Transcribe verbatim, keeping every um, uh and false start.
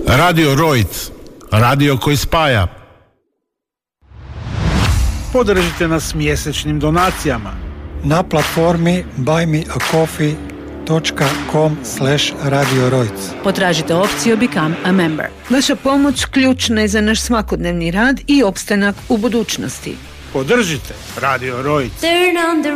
Radio Rojc, radio koji spaja. Podržite nas mjesečnim donacijama na platformi buy me a coffee dot com slash radio rojc. Potražite opciju Become a Member. Vaša pomoć ključna je za naš svakodnevni rad i opstanak u budućnosti. Podržite Radio Rojc.